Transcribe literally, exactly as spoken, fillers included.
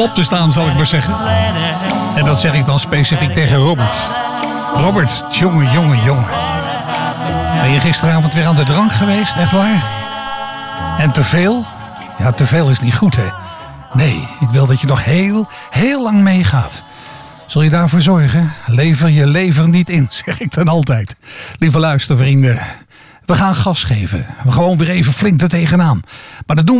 op te staan, zal ik maar zeggen. En dat zeg ik dan specifiek tegen Robert. Robert, jongen, jongen, jongen. Ben je gisteravond weer aan de drank geweest, echt waar? En te veel? Ja, te veel is niet goed, hè? Nee, ik wil dat je nog heel, heel lang meegaat. Zul je daarvoor zorgen? Lever je lever niet in, zeg ik dan altijd. Lieve luistervrienden, we gaan gas geven. We gewoon weer even flink er tegenaan. Maar dat doen we